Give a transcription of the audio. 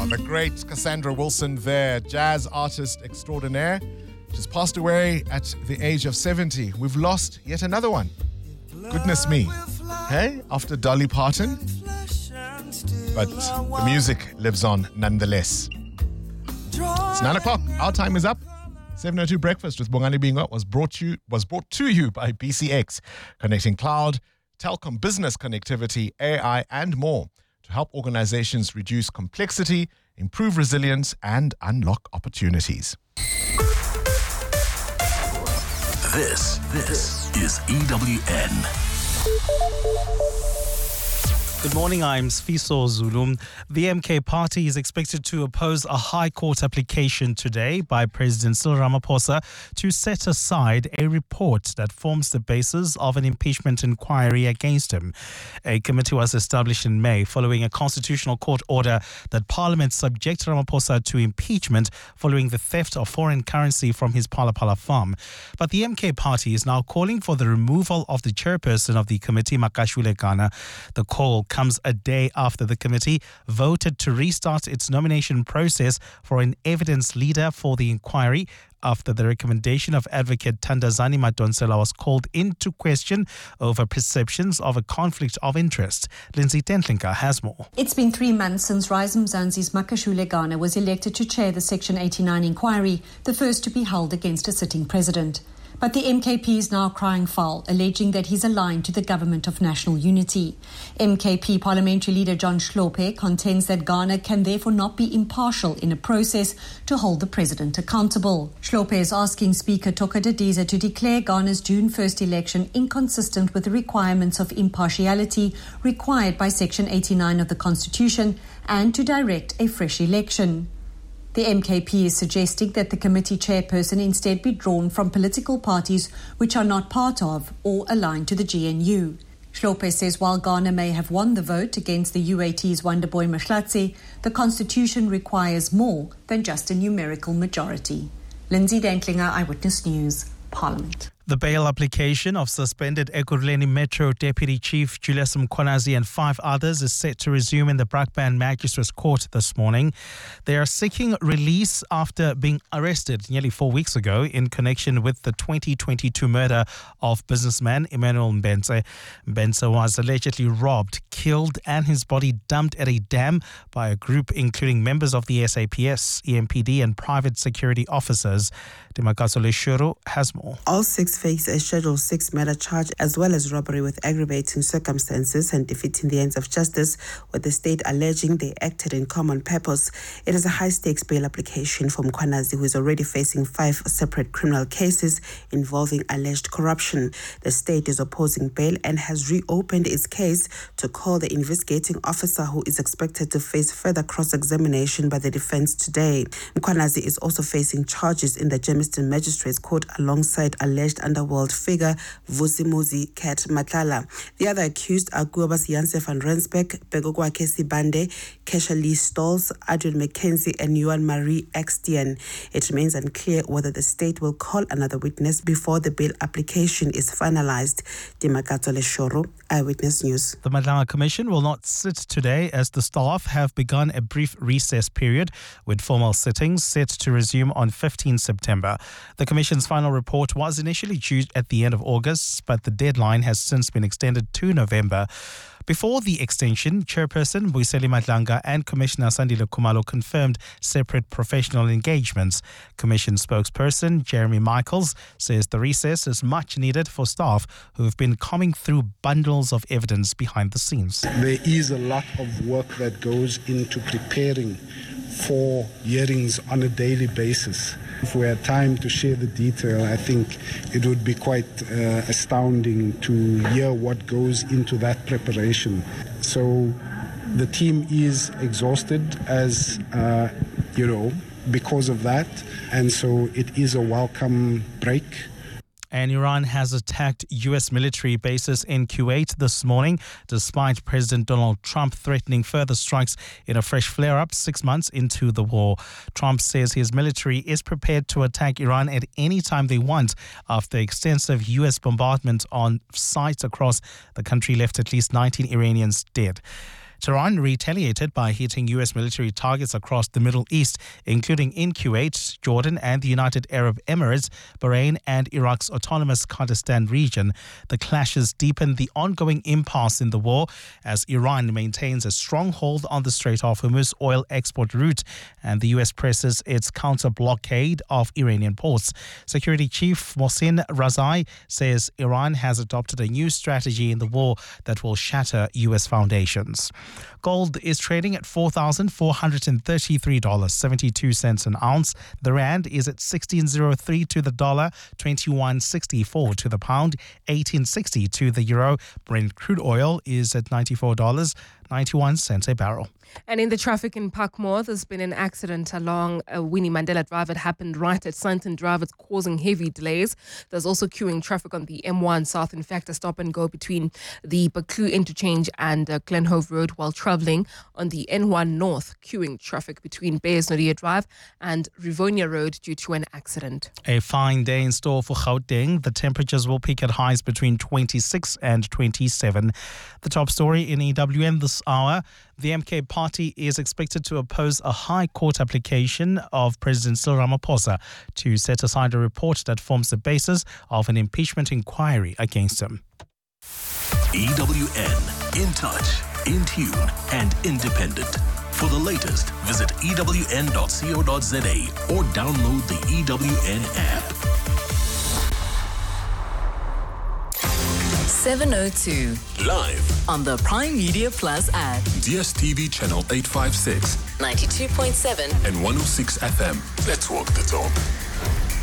The great Cassandra Wilson there, jazz artist extraordinaire, just passed away at the age of 70. We've lost yet another one. Goodness me. Hey, after Dolly Parton. But the music lives on nonetheless. It's 9 o'clock. Our time is up. 7:02 Breakfast with Bongani Bingo was brought to you by BCX, connecting cloud, telecom business connectivity, AI, and more to help organizations reduce complexity, improve resilience, and unlock opportunities. This is EWN. Good morning, I'm Sfiso Zulu. The MK party is expected to oppose a High Court application today by President Cyril Ramaphosa to set aside a report that forms the basis of an impeachment inquiry against him. A committee was established in May following a constitutional court order that Parliament subject Ramaphosa to impeachment following the theft of foreign currency from his Phala Phala farm. But the MK party is now calling for the removal of the chairperson of the committee, Makashule Ghana. The call comes a day after the committee voted to restart its nomination process for an evidence leader for the inquiry after the recommendation of Advocate Thandazani Madonsela was called into question over perceptions of a conflict of interest. Lindsay Tentlinka has more. It's been 3 months since Rise Mzansi's Makashule Ghana was elected to chair the Section 89 inquiry, the first to be held against a sitting president. But the MKP is now crying foul, alleging that he's aligned to the Government of National Unity. MKP Parliamentary Leader John Hlophe contends that Ghana can therefore not be impartial in a process to hold the president accountable. Hlophe is asking Speaker Toka Didiza to declare Ghana's June 1st election inconsistent with the requirements of impartiality required by Section 89 of the Constitution and to direct a fresh election. The MKP is suggesting that the committee chairperson instead be drawn from political parties which are not part of or aligned to the GNU. Hlophe says while Ghana may have won the vote against the UAT's Wonderboy Mahlatse, the constitution requires more than just a numerical majority. Lindsay Dentlinger, Eyewitness News, Parliament. The bail application of suspended Ekurhuleni Metro Deputy Chief Julius Mkhwanazi and 5 others is set to resume in the Brakpan Magistrates Court this morning. They are seeking release after being arrested nearly 4 weeks ago in connection with the 2022 murder of businessman Emmanuel Mbenze. Mbenze was allegedly robbed, killed and his body dumped at a dam by a group including members of the SAPS, EMPD and private security officers. Dimakaso Leshuru has more. All 6 face a Schedule 6 murder charge as well as robbery with aggravating circumstances and defeating the ends of justice, with the state alleging they acted in common purpose. It is a high-stakes bail application from Mkhwanazi, who is already facing 5 separate criminal cases involving alleged corruption. The state is opposing bail and has reopened its case to call the investigating officer, who is expected to face further cross-examination by the defense today. Mkhwanazi is also facing charges in the Germiston Magistrates Court alongside alleged underworld figure Vusimuzi Kat Matlala. The other accused are Guabas Janse van Rensbeck, Begogwa Kesi Bande, Kesha Lee Stolz, Adrian McKenzie and Yuan Marie Extian. It remains unclear whether the state will call another witness before the bail application is finalized. Dimakato Leshoro, Eyewitness News. The Madlanga Commission will not sit today as the staff have begun a brief recess period, with formal sittings set to resume on 15 September. The Commission's final report was initially due at the end of August, but the deadline has since been extended to November. Before the extension, Chairperson Buyiseli Madlanga and Commissioner Sandile Khumalo confirmed separate professional engagements. Commission spokesperson Jeremy Michaels says the recess is much needed for staff who have been combing through bundles of evidence behind the scenes. There is a lot of work that goes into preparing for hearings on a daily basis. If we had time to share the detail, I think it would be quite astounding to hear what goes into that preparation. So the team is exhausted because of that. And so it is a welcome break. And Iran has attacked U.S. military bases in Kuwait this morning, despite President Donald Trump threatening further strikes in a fresh flare-up 6 months into the war. Trump says his military is prepared to attack Iran at any time they want after extensive U.S. bombardment on sites across the country left at least 19 Iranians dead. Tehran retaliated by hitting U.S. military targets across the Middle East, including in Kuwait, Jordan and the United Arab Emirates, Bahrain and Iraq's autonomous Kurdistan region. The clashes deepen the ongoing impasse in the war as Iran maintains a stronghold on the Strait of Hormuz oil export route and the U.S. presses its counter-blockade of Iranian ports. Security Chief Mohsin Razai says Iran has adopted a new strategy in the war that will shatter U.S. foundations. Gold is trading at $4,433.72 an ounce. The rand is at 16.03 to the dollar, 21.64 to the pound, 18.60 to the euro. Brent crude oil is at $94.91 a barrel. And in the traffic in Parkmore, there's been an accident along Winnie Mandela Drive. It happened right at Sandton Drive. It's causing heavy delays. There's also queuing traffic on the M1 South. In fact, a stop and go between the Baku interchange and Glenhove Road while travelling on the N1 North. Queuing traffic between Beyers Naudé Drive and Rivonia Road due to an accident. A fine day in store for Gauteng. The temperatures will peak at highs between 26 and 27. The top story in EWN this hour. The MK party is expected to oppose a High Court application of President Cyril Ramaphosa to set aside a report that forms the basis of an impeachment inquiry against him. EWN, in touch, in tune and independent. For the latest, visit ewn.co.za or download the EWN app. 7:02 Live on the Prime Media Plus app. DSTV channel 856, 92.7 and 106 FM. Let's walk the talk.